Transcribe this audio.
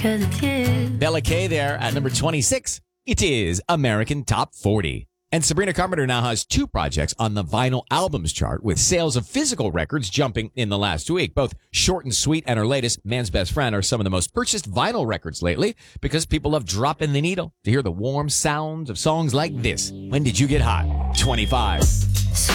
'cause it's you. Bella K there at number 26. It is American Top 40. And Sabrina Carpenter now has 2 projects on the vinyl albums chart, with sales of physical records jumping in the last week. Both Short and Sweet and her latest, Man's Best Friend, are some of the most purchased vinyl records lately because people love dropping the needle to hear the warm sounds of songs like this. When Did You Get Hot? 25.